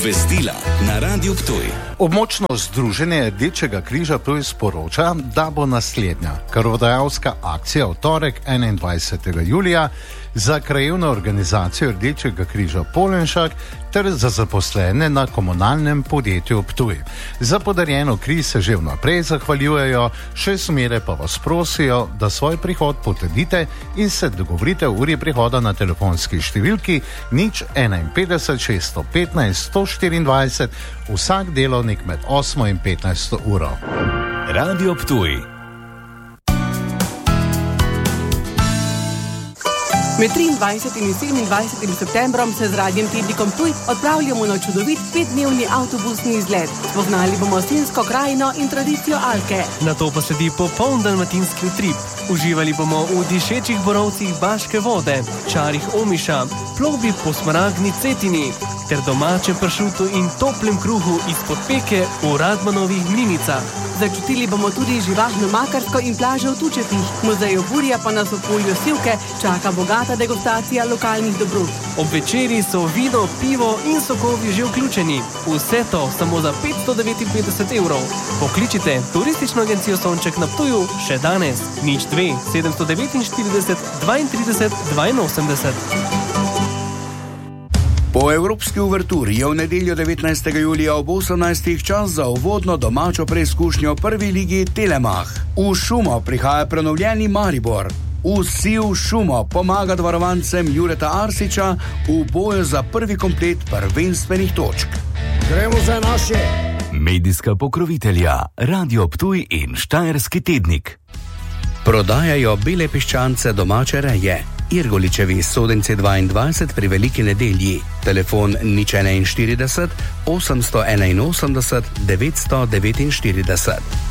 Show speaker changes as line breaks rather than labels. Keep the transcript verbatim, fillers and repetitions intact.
Obvestila na Radiu Ptuj.
Območno združenje Rdečega križa Ptuj sporoča, da bo naslednja krvodajalska akcija v torek enaindvajsetega julija za krajevno organizacijo Rdečega križa Polenšak ter za zaposlene na komunalnem podjetju Ptuj. Za podarjeno kri se že vnaprej zahvaljujejo, še smere pa vas prosijo, da svoj prihod potrdite in se dogovorite v uri prihoda na telefonski številki nič enainpetdeset šeststo petnajst sto štiriindvajset vsak delovnik med osmo in petnajsto uro.
Radio Ptuj.
Med triindvajsetim in sedemindvajsetim septembrom se z Radiem Tednikom Ptuj odpravljamo na čudovit petdnevni avtobusni izlet. Spoznali bomo Sinjsko krajino in tradicijo Alke.
Nato pa sledi popoln dalmatinski utrip. Uživali bomo v dišečih borovcih Baške vode, čarih Omiša, plovbi po smaragdni Cetini ter domačem pršutu in toplem kruhu izpod peke v Radmanovih mlinicah.
Začutili bomo tudi živahno Makarsko in plažo v Tučetih. Muzej Burja pa nas v polju Sivke čaka bogata degustacija lokalnih dobrot.
Ob večeri so vino, pivo in sokovi že vključeni. Vse to samo za petsto devetinpetdeset evrov. Pokličite Turistično agencijo Sonček na Ptuju še danes. nič dve sedemsto devetinštirideset dvaintrideset dvainosemdeset.
Po Evropski uverturi je v nedeljo devetnajstega julija ob osemnajstih čas za uvodno domačo preizkušnjo prvi ligi Telemach. V Šumo prihaja prenovljeni Maribor. Vsi v Šumo pomaga varovancem Jureta Arsiča v boju za prvi komplet prvenstvenih točk.
Gremo za naše!
Medijska pokrovitelja Radio Ptuj in Štajerski tednik.
Prodajajo bele piščance domače reje. Irgoličevi Sodenci dvaindvajset pri Veliki nedelji. Telefon nič enainštirideset osemsto enainosemdeset devetsto devetinštirideset.